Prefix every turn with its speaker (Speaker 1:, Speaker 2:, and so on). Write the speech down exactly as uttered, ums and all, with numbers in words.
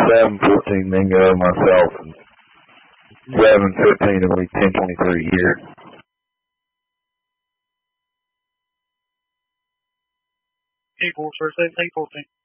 Speaker 1: seven fourteen Mingo myself, and eleven fifteen will be ten twenty-three here.
Speaker 2: Eight four, sir, eight fourteen.